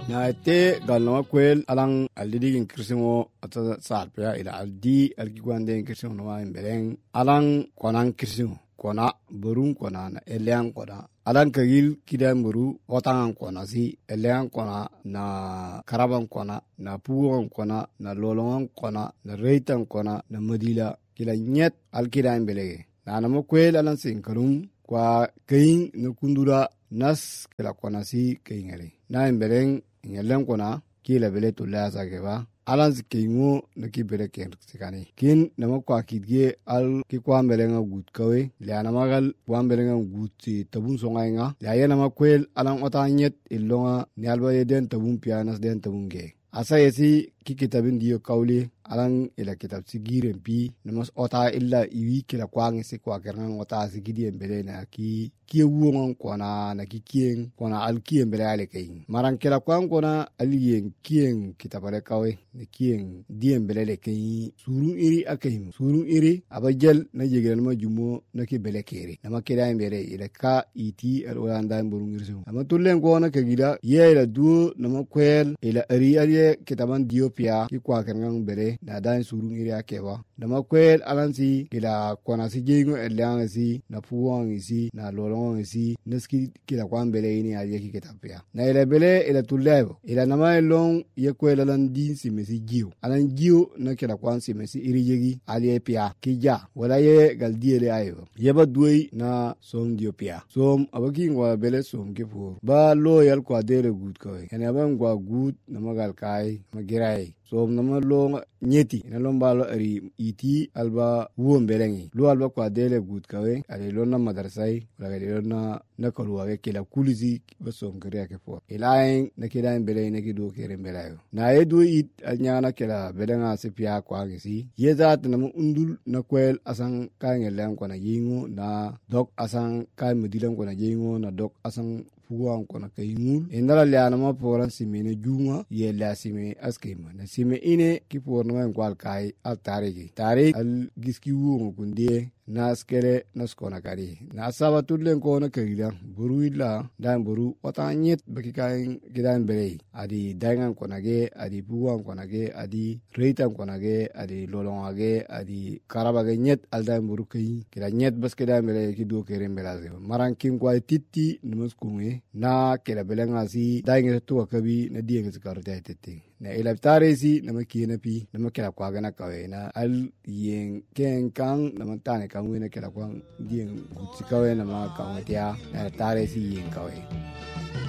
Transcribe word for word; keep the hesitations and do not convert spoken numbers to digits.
na te galno kwel alang aldidi in krisimo ata salpya ila aldi alkikwande in krisimo no imbeleng alang konang krisimo kona burung kona na eliang kona alang kagil kidan buru otangan kona si eliang kona na karaban kona na puwon kona na lolongan kona na reitan kona na madila kila nyet alkidan belege na namo kwel alang sin karum kwa kain na kundura nas kila kona si kaingere na imbeleng nyeleng kona kila bele tulla sageba alan zikingo na ki bele ken sikani kin nama kwa kidge al ki kwa melenga gut kawe le na magal kwa melenga gut tabun songa nga ya yana makwel alan otanyet illonga ni alba yeden tabun pianas den tabun ge asa yesi ki kitabin diyo kawli alan ila kitab sigiren pi namas ota illa iwi kila kwang si kwa kerang ota sigidien bele na ki ki wuong kona na ki kien kona al kien bele ale kain marang kila kwang kona alien kien kitabale kawe ne kien dien bele le kain surun iri akaim surun iri abajel na jegel ma jumo na ki bele kere nama kida mbere ila ka iti al olanda mburung irsu ama tulen kona kagida ye ila du nama kwel ila ari ari kitaban diopia ki kwa kerang bele na dan surun iri akewa nama kwel alansi ila kona si jengo elang si na puwang si na lolong si naski kila kwa bele ini ali ki kitapia na ila bele ila tulebo ila nama long ye kwel alan din si mesi jiu alan jiu na kila kwa si mesi iri yegi ali pia kija wala ye gal diele ayo yeba duoi na som diopia som abaki ngwa bele som ke fu ba loyal kwa dele gut ko ene ba ngwa gut na magal kai magirai som nama long nyeti na lombalo ari iti alba wuom belengi lo alba kwa dele gut kawe ale lona madrasai wala ale lona na kolwa ke kila kulizi basom kare ke fo ilain na kidan bele na kido kere belayo na edu it anyana kila belenga sepia kwa ngisi yezat na undul na kwel asang ka ngelen ko na yingo na dok asang ka mudilan ko na yingo na dok asang fuwan kona kayimul indala liana ma poran simene junga ye la sime askema na sime ine ki porna ma kwal kai al tarigi tarik al giski wungo kundie na skere na skona kari na saba tudlen kona kagida buruilla dan buru otanyet baki kai gidan bere adi dangan kona ge adi fuwan kona ge adi reitan kona ge adi lolonga ge adi karaba ge nyet al dan buru kai kila nyet bas gidan bere ki do kere mbelaze maran kim kwai titti numus kunge na kila belenga si dainga tu akabi na dienge zikarta tete na ila taresi na makina pi na makila kwa gana kawe na al yen ken kang na mantane kangwe na kila kwa dien gutsi kawe na ma kangwe tia na taresi yen kawe